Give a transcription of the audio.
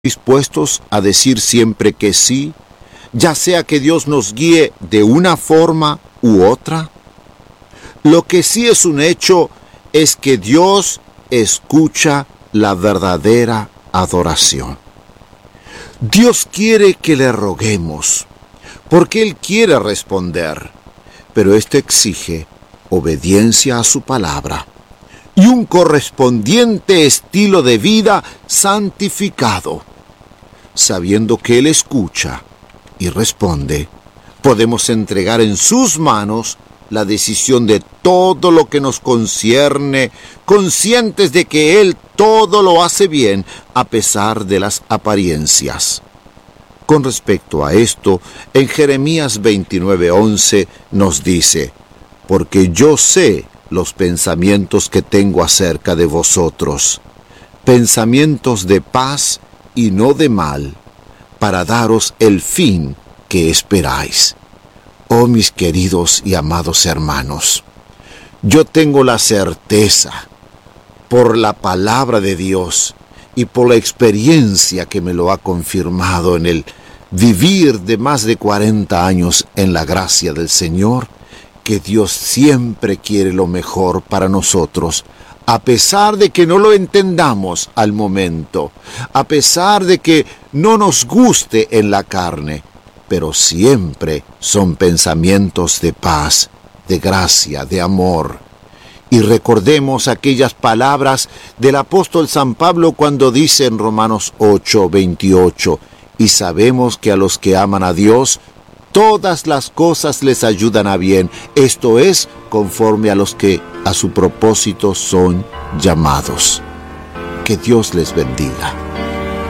dispuestos a decir siempre que sí, ya sea que Dios nos guíe de una forma u otra? Lo que sí es un hecho es que Dios escucha la verdadera adoración. Dios quiere que le roguemos, porque Él quiere responder, pero esto exige obediencia a su palabra y un correspondiente estilo de vida santificado. Sabiendo que Él escucha y responde, podemos entregar en sus manos la decisión de todo lo que nos concierne, conscientes de que Él todo lo hace bien a pesar de las apariencias. Con respecto a esto, en Jeremías 29:11 nos dice: porque yo sé los pensamientos que tengo acerca de vosotros, pensamientos de paz y no de mal, para daros el fin que esperáis. Oh, mis queridos y amados hermanos, yo tengo la certeza, por la palabra de Dios y por la experiencia que me lo ha confirmado en el vivir de más de 40 años en la gracia del Señor, que Dios siempre quiere lo mejor para nosotros, a pesar de que no lo entendamos al momento, a pesar de que no nos guste en la carne, pero siempre son pensamientos de paz, de gracia, de amor. Y recordemos aquellas palabras del apóstol San Pablo cuando dice en Romanos 8:28, y sabemos que a los que aman a Dios, todas las cosas les ayudan a bien, esto es, conforme a los que a su propósito son llamados. Que Dios les bendiga.